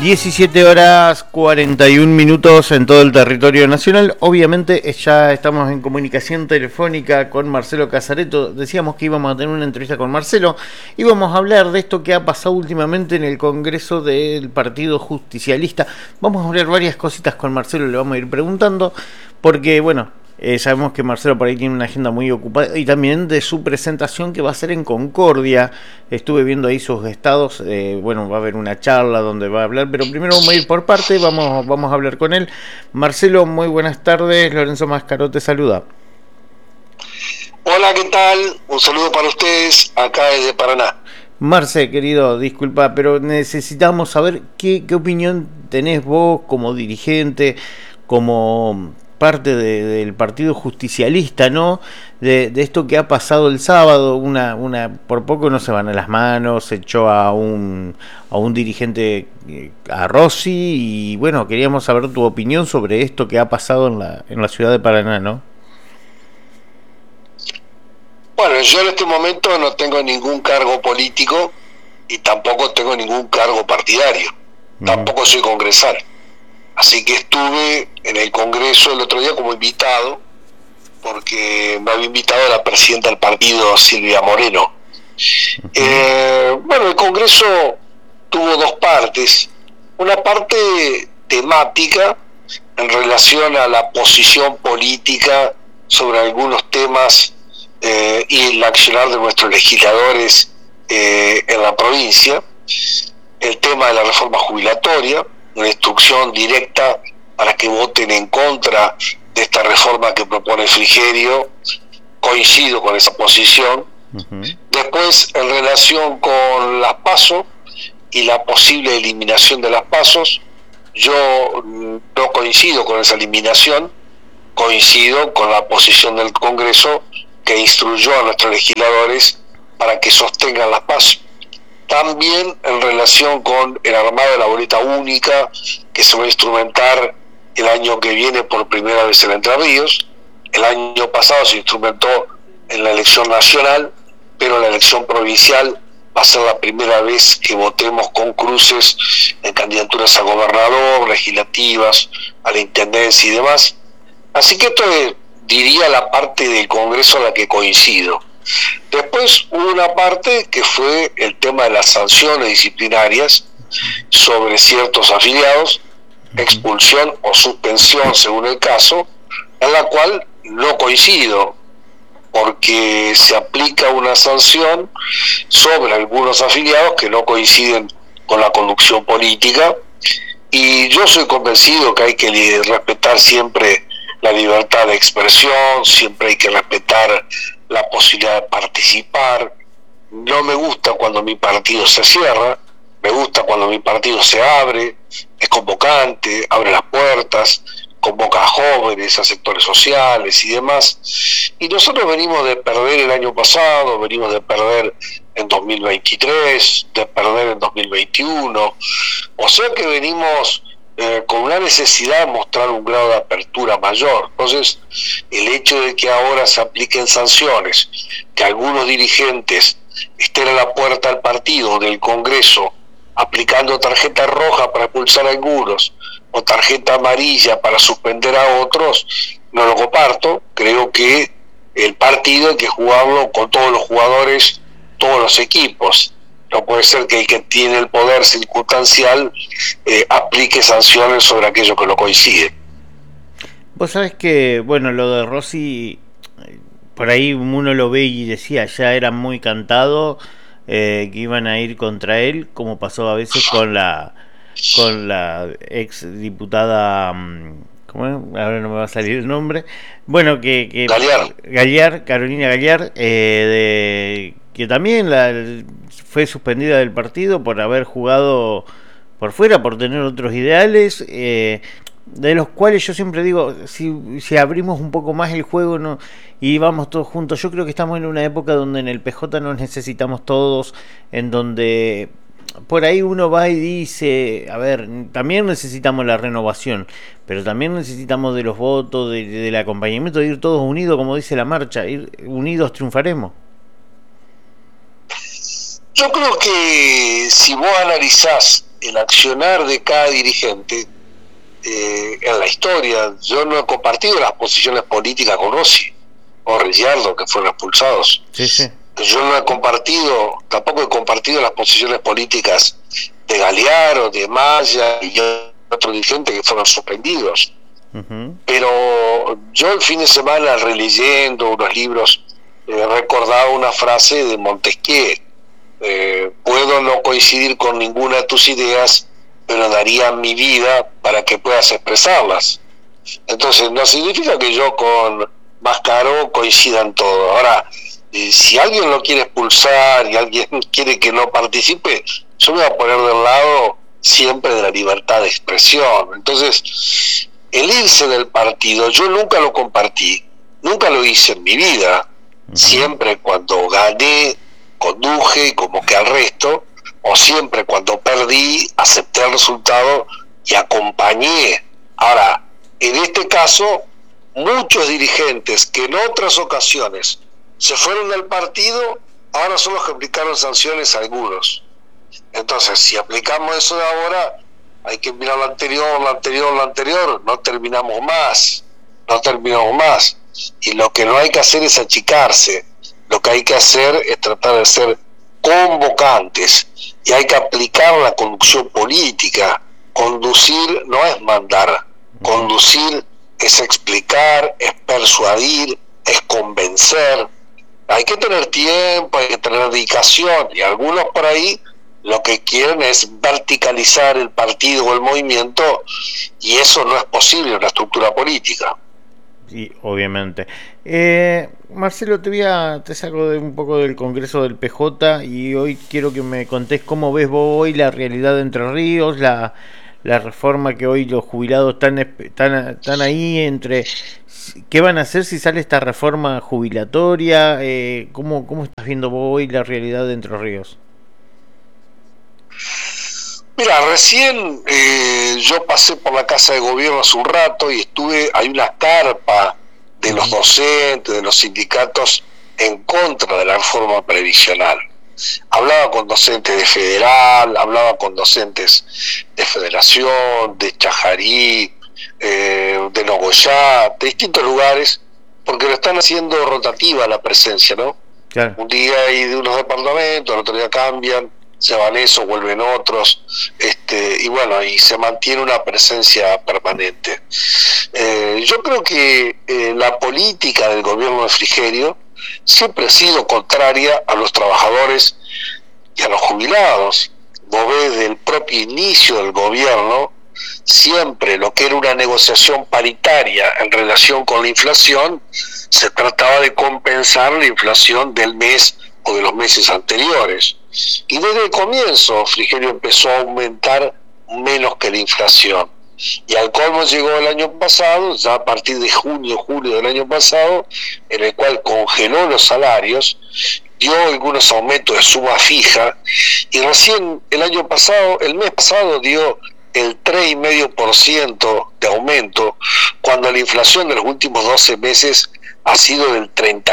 17 horas 41 minutos en todo el territorio nacional. Obviamente ya estamos en comunicación telefónica con Marcelo Casareto. Decíamos que íbamos a tener una entrevista con Marcelo. Íbamos a hablar de esto que ha pasado últimamente en el Congreso del Partido Justicialista. Vamos a hablar varias cositas con Marcelo, le vamos a ir preguntando, porque bueno, sabemos que Marcelo por ahí tiene una agenda muy ocupada, y también de su presentación que va a ser en Concordia. Estuve viendo ahí sus estados. Bueno, va a haber una charla donde va a hablar, pero primero vamos a ir por parte, vamos a hablar con él. Marcelo, muy buenas tardes. Lorenzo Mascaró te saluda. Hola, ¿qué tal? Un saludo para ustedes, acá desde Paraná. Marce, querido, disculpa, pero necesitamos saber qué opinión tenés vos como dirigente, como parte del Partido Justicialista, ¿no? De esto que ha pasado el sábado. Por poco no se van a las manos, se echó a un dirigente, a Rossi, y bueno, queríamos saber tu opinión sobre esto que ha pasado en la ciudad de Paraná, ¿no? Bueno, yo en este momento no tengo ningún cargo político y tampoco tengo ningún cargo partidario. Tampoco soy congresal. Así que estuve en el Congreso el otro día como invitado, porque me había invitado la presidenta del partido, Silvia Moreno. Bueno, el Congreso tuvo dos partes. Una parte temática en relación a la posición política sobre algunos temas y el accionar de nuestros legisladores en la provincia. El tema de la reforma jubilatoria, una instrucción directa para que voten en contra de esta reforma que propone Frigerio. Coincido con esa posición. Después, en relación con las PASO y la posible eliminación de las PASO, yo no coincido con esa eliminación, coincido con la posición del Congreso, que instruyó a nuestros legisladores para que sostengan las PASO. También en relación con el armado de la boleta única, que se va a instrumentar el año que viene por primera vez en Entre Ríos. El año pasado se instrumentó en la elección nacional, pero la elección provincial va a ser la primera vez que votemos con cruces en candidaturas a gobernador, legislativas, a la intendencia y demás. Así que esto es, diría, la parte del Congreso a la que coincido. Después hubo una parte que fue el tema de las sanciones disciplinarias sobre ciertos afiliados, expulsión o suspensión según el caso, en la cual no coincido, porque se aplica una sanción sobre algunos afiliados que no coinciden con la conducción política, y yo soy convencido que hay que respetar siempre la libertad de expresión, siempre hay que respetar la posibilidad de participar. No me gusta cuando mi partido se cierra, me gusta cuando mi partido se abre, es convocante, abre las puertas, convoca a jóvenes, a sectores sociales y demás. Y nosotros venimos de perder el año pasado, venimos de perder en 2023, de perder en 2021, o sea que venimos con una necesidad de mostrar un grado de apertura mayor. Entonces, el hecho de que ahora se apliquen sanciones, que algunos dirigentes estén a la puerta del partido, del Congreso, aplicando tarjeta roja para expulsar a algunos, o tarjeta amarilla para suspender a otros, no lo comparto. Creo que el partido hay que jugarlo con todos los jugadores, todos los equipos. No puede ser que el que tiene el poder circunstancial aplique sanciones sobre aquello que no coincide. Vos sabés que, bueno, lo de Rossi, por ahí uno lo ve y decía, ya era muy cantado, que iban a ir contra él, como pasó a veces con la ex diputada, ¿cómo es? Ahora no me va a salir el nombre. Bueno, que Gallar, Carolina Gallar, que también fue suspendida del partido por haber jugado por fuera, por tener otros ideales, de los cuales yo siempre digo, si abrimos un poco más el juego, no, y vamos todos juntos. Yo creo que estamos en una época donde en el PJ nos necesitamos todos, en donde por ahí uno va y dice, a ver, también necesitamos la renovación, pero también necesitamos de los votos, del acompañamiento, de ir todos unidos, como dice la marcha, ir unidos triunfaremos. Yo creo que si vos analizás el accionar de cada dirigente en la historia. Yo no he compartido las posiciones políticas con Rossi o Ricciardo, que fueron expulsados. Sí, sí. Yo no he compartido, tampoco he compartido las posiciones políticas de Galeano, de Maya y otros dirigentes que fueron suspendidos. Uh-huh. Pero yo el fin de semana, releyendo unos libros, recordaba una frase de Montesquieu: puedo no coincidir con ninguna de tus ideas, pero daría mi vida para que puedas expresarlas. Entonces no significa que yo con Mascaró coincida en todo. Ahora, si alguien lo quiere expulsar y alguien quiere que no participe, yo me voy a poner del lado siempre de la libertad de expresión. Entonces, el irse del partido, yo nunca lo compartí, nunca lo hice en mi vida. Uh-huh. Siempre cuando gané, conduje como que al resto, o siempre cuando perdí, acepté el resultado y acompañé. Ahora, en este caso, muchos dirigentes que en otras ocasiones se fueron del partido, ahora son los que aplicaron sanciones a algunos. Entonces, si aplicamos eso de ahora, hay que mirar lo anterior, no terminamos más. Y lo que no hay que hacer es achicarse, lo que hay que hacer es tratar de ser convocantes, y hay que aplicar la conducción política. Conducir no es mandar, conducir es explicar, es persuadir, es convencer. Hay que tener tiempo, hay que tener dedicación, y algunos por ahí lo que quieren es verticalizar el partido o el movimiento, y eso no es posible en una estructura política. Sí, obviamente. Marcelo, te saco de un poco del Congreso del PJ, y hoy quiero que me contés cómo ves vos hoy la realidad de Entre Ríos, la reforma que hoy los jubilados están ahí entre... ¿Qué van a hacer si sale esta reforma jubilatoria? ¿Cómo estás viendo vos hoy la realidad de Entre Ríos? Mira, recién yo pasé por la Casa de Gobierno hace un rato y hay una carpa de los docentes, de los sindicatos en contra de la reforma previsional. Hablaba con docentes de Federal, hablaba con docentes de Federación, de Chajarí, de Nogoyá, de distintos lugares, porque lo están haciendo rotativa la presencia, ¿no? Claro. Un día hay de unos departamentos, el otro día cambian, se van esos, vuelven otros, y bueno, y se mantiene una presencia permanente. Yo creo que la política del gobierno de Frigerio siempre ha sido contraria a los trabajadores y a los jubilados. Vos ves desde el propio inicio del gobierno, siempre lo que era una negociación paritaria en relación con la inflación, se trataba de compensar la inflación del mes o de los meses anteriores. Y desde el comienzo Frigerio empezó a aumentar menos que la inflación. Y al colmo llegó el año pasado, ya a partir de junio, julio del año pasado, en el cual congeló los salarios, dio algunos aumentos de suma fija, y recién el mes pasado dio el 3,5% de aumento, cuando la inflación de los últimos 12 meses ha sido del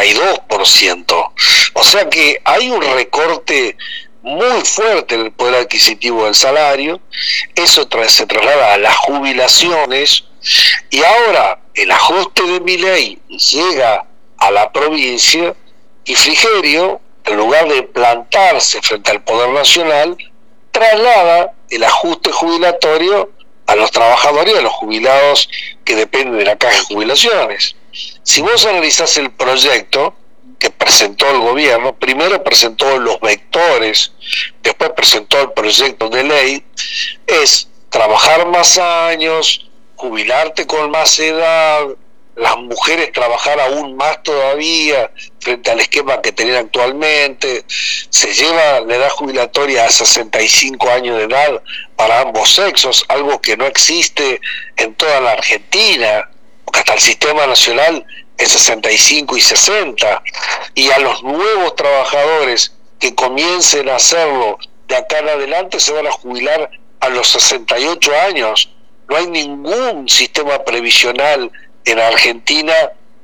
32%. O sea que hay un recorte muy fuerte en el poder adquisitivo del salario. Eso se traslada a las jubilaciones, y ahora el ajuste de Milei llega a la provincia, y Frigerio, en lugar de plantarse frente al poder nacional, traslada el ajuste jubilatorio a los trabajadores y a los jubilados que dependen de la caja de jubilaciones. Si vos analizás el proyecto que presentó el gobierno, primero presentó los vectores, después presentó el proyecto de ley, es trabajar más años, jubilarte con más edad, las mujeres trabajar aún más todavía frente al esquema que tenían actualmente, se lleva la edad jubilatoria a 65 años de edad para ambos sexos, algo que no existe en toda la Argentina, porque hasta el sistema nacional es 65 y 60, y a los nuevos trabajadores que comiencen a hacerlo de acá en adelante se van a jubilar a los 68 años. No hay ningún sistema previsional en Argentina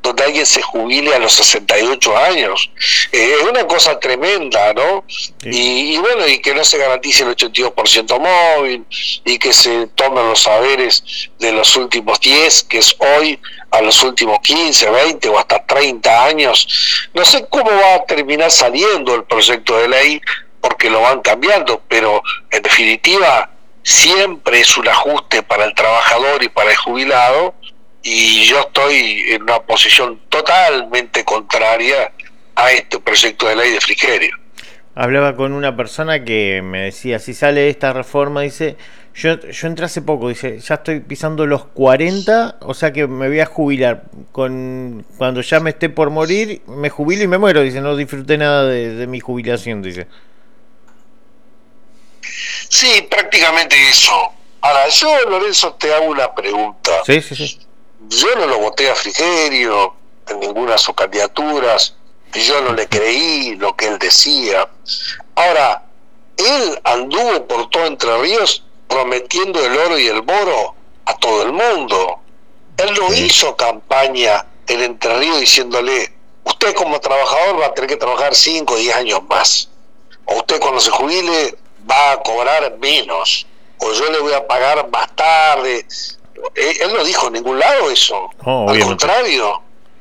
donde alguien se jubile a los 68 años. Es una cosa tremenda, ¿no? Sí. Y bueno, y que no se garantice el 82% móvil, y que se tomen los saberes de los últimos 10, que es hoy, a los últimos 15, 20 o hasta 30 años. No sé cómo va a terminar saliendo el proyecto de ley, porque lo van cambiando, pero en definitiva siempre es un ajuste para el trabajador y para el jubilado, y yo estoy en una posición totalmente contraria a este proyecto de ley de Frigerio. Hablaba con una persona que me decía, si sale esta reforma, dice, yo entré hace poco, dice, ya estoy pisando los 40, o sea que me voy a jubilar. Cuando ya me esté por morir, me jubilo y me muero, dice, no disfruté nada de mi jubilación, dice. Sí, prácticamente eso. Ahora, yo, Lorenzo, te hago una pregunta. Sí, sí, sí. Yo no lo voté a Frigerio en ninguna de sus candidaturas, y yo no le creí lo que él decía. Ahora, él anduvo por todo Entre Ríos prometiendo el oro y el moro a todo el mundo. Él no hizo campaña en Entre Ríos diciéndole, usted como trabajador va a tener que trabajar 5 o 10 años más, o usted cuando se jubile va a cobrar menos, o yo le voy a pagar más tarde. Él no dijo en ningún lado eso. Al contrario,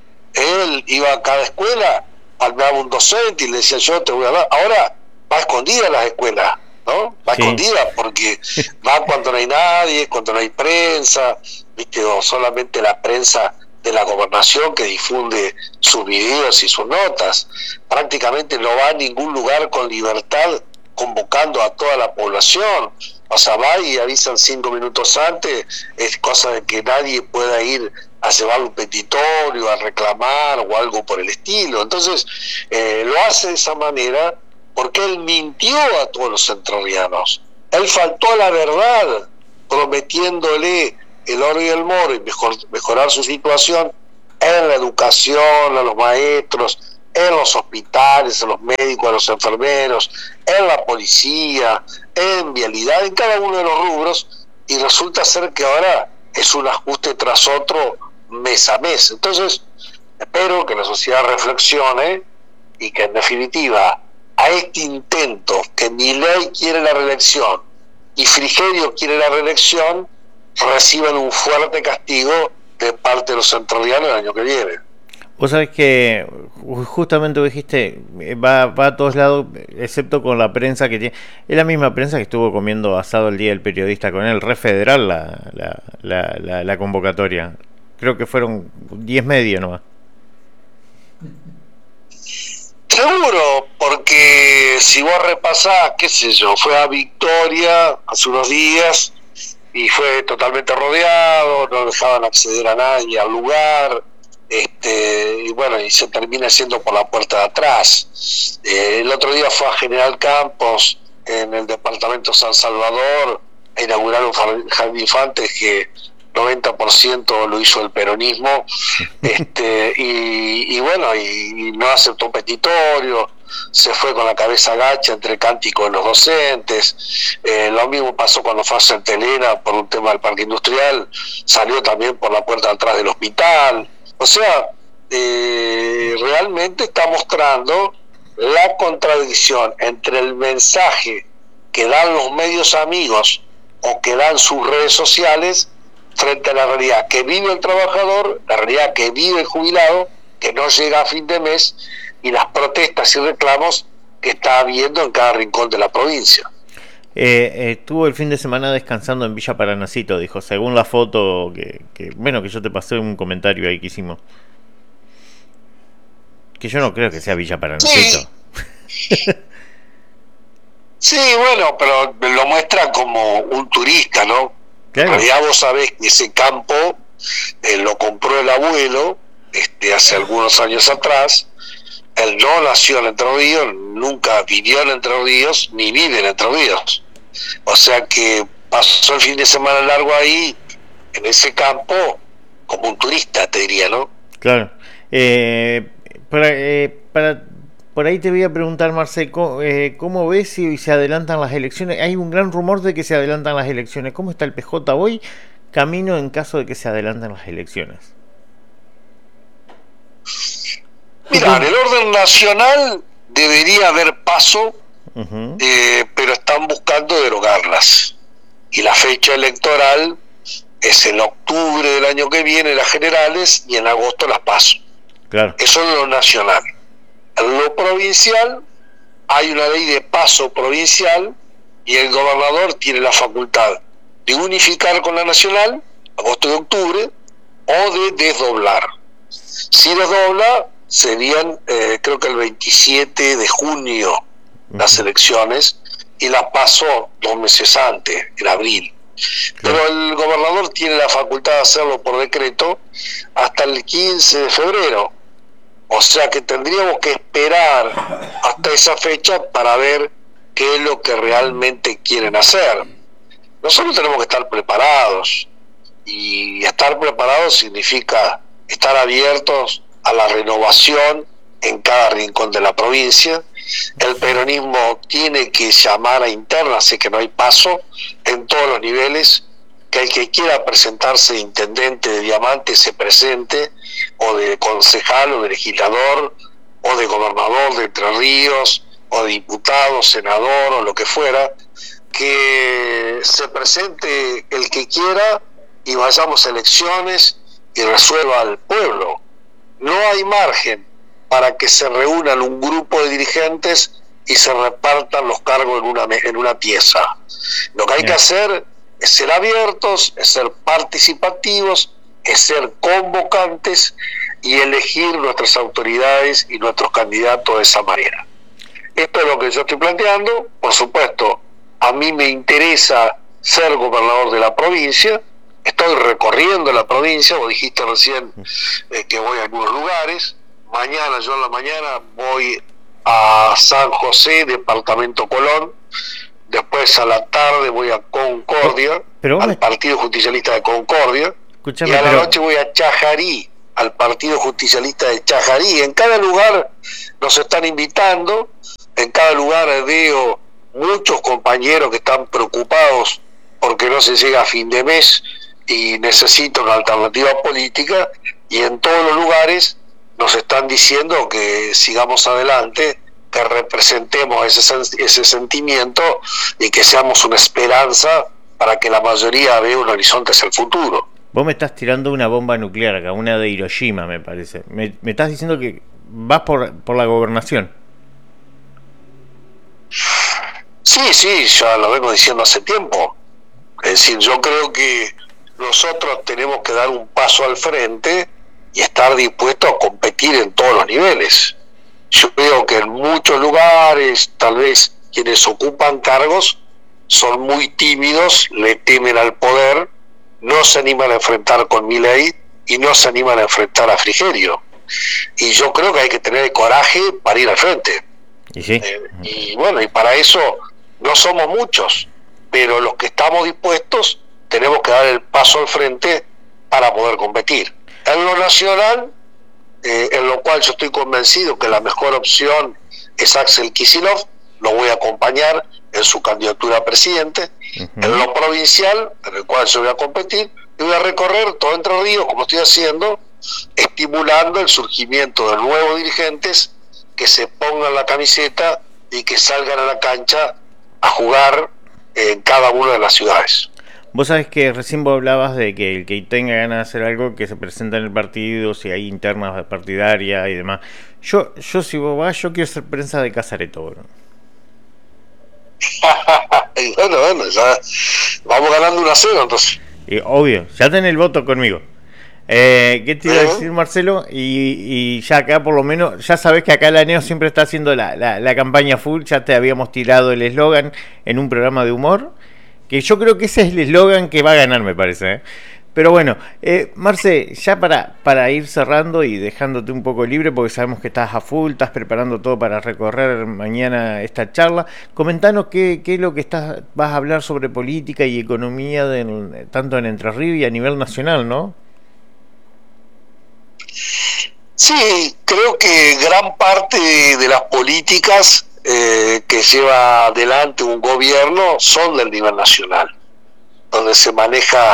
él iba a cada escuela, hablaba un docente y le decía, yo te voy a dar. Ahora va escondida a las escuelas, ¿no? Va escondida porque va cuando no hay nadie, cuando no hay prensa, ¿viste? O solamente la prensa de la gobernación que difunde sus videos y sus notas. Prácticamente no va a ningún lugar con libertad convocando a toda la población. O sea, va y avisan 5 minutos antes, es cosa de que nadie pueda ir a llevar un petitorio, a reclamar o algo por el estilo. Entonces, lo hace de esa manera porque él mintió a todos los entrerrianos. Él faltó a la verdad, prometiéndole el oro y el moro y mejorar su situación en la educación, a los maestros, en los hospitales, a los médicos, a los enfermeros, en la policía, en vialidad, en cada uno de los rubros, y resulta ser que ahora es un ajuste tras otro mes a mes. Entonces, espero que la sociedad reflexione y que en definitiva a este intento que Milei quiere la reelección y Frigerio quiere la reelección, reciban un fuerte castigo de parte de los entrerrianos el año que viene. Vos sabés que justamente vos dijiste, va a todos lados, excepto con la prensa que tiene. Es la misma prensa que estuvo comiendo asado el día del periodista con él, re federal la convocatoria. Creo que fueron 10 medios nomás. Seguro, porque si vos repasás, qué sé yo, fue a Victoria hace unos días y fue totalmente rodeado, no dejaban acceder a nadie al lugar. Y bueno, y se termina yendo por la puerta de atrás. El otro día fue a General Campos en el departamento San Salvador a inaugurar un jardín infantes que 90% lo hizo el peronismo, y bueno, y no aceptó petitorio, se fue con la cabeza agacha entre cánticos de los docentes. Lo mismo pasó cuando fue a Santa Elena por un tema del parque industrial, salió también por la puerta de atrás del hospital. O sea, realmente está mostrando la contradicción entre el mensaje que dan los medios amigos o que dan sus redes sociales frente a la realidad que vive el trabajador, la realidad que vive el jubilado, que no llega a fin de mes, y las protestas y reclamos que está habiendo en cada rincón de la provincia. Estuvo el fin de semana descansando en Villa Paranacito, dijo, según la foto bueno, que yo te pasé un comentario ahí que hicimos. Que yo no creo que sea Villa Paranacito. Sí, bueno, pero lo muestra como un turista, ¿no? Claro. En realidad vos sabés que ese campo lo compró el abuelo hace algunos años atrás. Él no nació en Entre Ríos, nunca vivió en Entre Ríos, ni vive en Entre Ríos. O sea que pasó el fin de semana largo ahí, en ese campo, como un turista, te diría, ¿no? Claro. Por ahí te voy a preguntar, Marcel, ¿cómo ves si se adelantan las elecciones? Hay un gran rumor de que se adelantan las elecciones. ¿Cómo está el PJ hoy? Camino en caso de que se adelanten las elecciones. Mira, en el orden nacional debería haber paso, Uh-huh. pero están buscando derogarlas. Y la fecha electoral es en octubre del año que viene las generales y en agosto las paso. Claro. Eso es lo nacional. En lo provincial hay una ley de paso provincial y el gobernador tiene la facultad de unificar con la nacional, agosto y octubre, o de desdoblar. Si desdobla, serían creo que el 27 de junio las elecciones, y las paso 2 meses antes, en abril. Claro. Pero el gobernador tiene la facultad de hacerlo por decreto hasta el 15 de febrero. O sea que tendríamos que esperar hasta esa fecha para ver qué es lo que realmente quieren hacer. Nosotros tenemos que estar preparados, y estar preparados significa estar abiertos a la renovación en cada rincón de la provincia. El peronismo tiene que llamar a interna, así que no hay paso en todos los niveles, que el que quiera presentarse de intendente de Diamante se presente, o de concejal o de legislador o de gobernador de Entre Ríos o de diputado, senador o lo que fuera, que se presente el que quiera y vayamos a elecciones y resuelva al pueblo. No hay margen para que se reúnan un grupo de dirigentes y se repartan los cargos en una pieza. Lo que hay que hacer es ser abiertos, es ser participativos, es ser convocantes y elegir nuestras autoridades y nuestros candidatos de esa manera. Esto es lo que yo estoy planteando. Por supuesto, a mí me interesa ser gobernador de la provincia. Estoy recorriendo la provincia, vos dijiste recién que voy a algunos lugares. Mañana, yo en la mañana voy a San José, departamento Colón. Después a la tarde voy a Concordia, al Partido Justicialista de Concordia. Escuchame, y a la noche voy a Chajarí, al Partido Justicialista de Chajarí. En cada lugar nos están invitando, en cada lugar veo muchos compañeros que están preocupados porque no se llega a fin de mes y necesitan una alternativa política, y en todos los lugares nos están diciendo que sigamos adelante, que representemos ese sentimiento y que seamos una esperanza para que la mayoría vea un horizonte hacia el futuro. Vos me estás tirando una bomba nuclear acá, una de Hiroshima, me parece. Me estás diciendo que vas por la gobernación. Sí, ya lo vengo diciendo hace tiempo. Es decir, yo creo que nosotros tenemos que dar un paso al frente y estar dispuestos a competir en todos los niveles. Yo veo que en muchos lugares, tal vez quienes ocupan cargos son muy tímidos, le temen al poder, no se animan a enfrentar con Milei y no se animan a enfrentar a Frigerio. Y yo creo que hay que tener el coraje para ir al frente. ¿Y sí? Y bueno, y para eso no somos muchos, pero los que estamos dispuestos tenemos que dar el paso al frente para poder competir. En lo nacional, en lo cual yo estoy convencido que la mejor opción es Axel Kicillof, lo voy a acompañar en su candidatura a presidente. En lo provincial, en el cual yo voy a competir, y voy a recorrer todo Entre Ríos, como estoy haciendo, estimulando el surgimiento de nuevos dirigentes que se pongan la camiseta y que salgan a la cancha a jugar en cada una de las ciudades. Vos sabés que recién vos hablabas de que el que tenga ganas de hacer algo, que se presenta en el partido, si hay internas partidarias y demás. Yo si vos vas, yo quiero ser prensa de Casareto, bro. Bueno, ya vamos ganando 1-0 entonces. Obvio, ya tenés el voto conmigo. ¿Qué te iba a decir, Marcelo? Y ya acá por lo menos, ya sabés que acá la NEO siempre está haciendo la campaña full. Ya te habíamos tirado el eslogan en un programa de humor, que yo creo que ese es el eslogan que va a ganar, me parece, Pero bueno, Marce, ya para ir cerrando y dejándote un poco libre, porque sabemos que estás a full, estás preparando todo para recorrer mañana esta charla, comentanos qué es lo que vas a hablar sobre política y economía, tanto en Entre Ríos y a nivel nacional, ¿no? Sí, creo que gran parte de las políticas que lleva adelante un gobierno son del nivel nacional, donde se maneja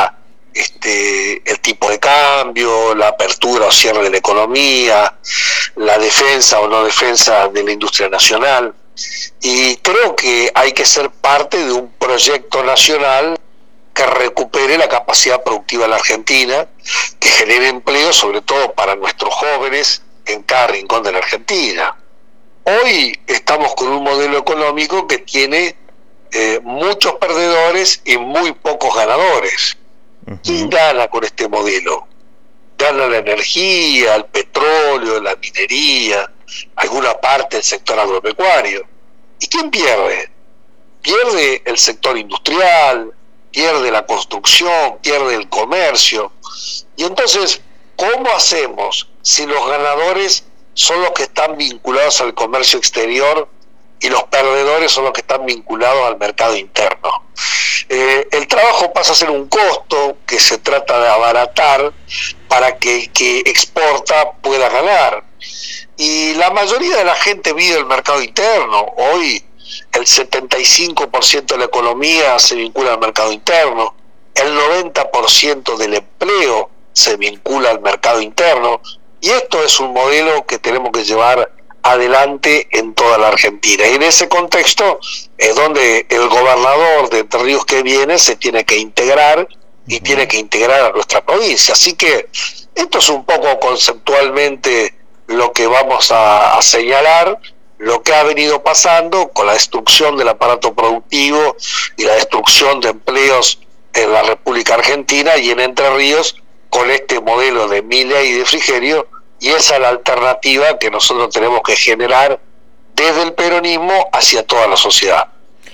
el tipo de cambio, la apertura o cierre de la economía, la defensa o no defensa de la industria nacional. Y creo que hay que ser parte de un proyecto nacional que recupere la capacidad productiva de la Argentina, que genere empleo, sobre todo para nuestros jóvenes en cada rincón de la Argentina. Hoy estamos con un modelo económico que tiene muchos perdedores y muy pocos ganadores. ¿Quién gana con este modelo? Gana la energía, el petróleo, la minería, alguna parte del sector agropecuario. ¿Y quién pierde? Pierde el sector industrial, pierde la construcción, pierde el comercio. Y entonces, ¿cómo hacemos si los ganadores son los que están vinculados al comercio exterior y los perdedores son los que están vinculados al mercado interno? El trabajo pasa a ser un costo que se trata de abaratar para que el que exporta pueda ganar. Y la mayoría de la gente vive el mercado interno. Hoy el 75% de la economía se vincula al mercado interno, el 90% del empleo se vincula al mercado interno, y esto es un modelo que tenemos que llevar adelante en toda la Argentina. Y en ese contexto es donde el gobernador de Entre Ríos que viene se tiene que integrar y tiene que integrar a nuestra provincia. Así que esto es un poco conceptualmente lo que vamos a señalar, lo que ha venido pasando con la destrucción del aparato productivo y la destrucción de empleos en la República Argentina y en Entre Ríos con este modelo de Milei y de Frigerio, y esa es la alternativa que nosotros tenemos que generar desde el peronismo hacia toda la sociedad.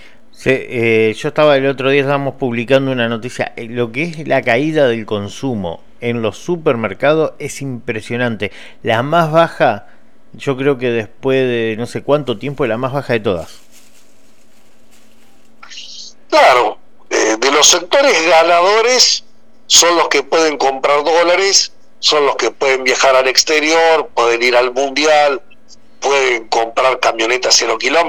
Sí, yo estaba el otro día, estábamos publicando una noticia, lo que es la caída del consumo en los supermercados es impresionante, la más baja, yo creo que después de no sé cuánto tiempo, es la más baja de todas. Claro, de los sectores ganadores son los que pueden comprar dólares, son los que pueden viajar al exterior, pueden ir al mundial, pueden comprar camionetas 0 kilómetros.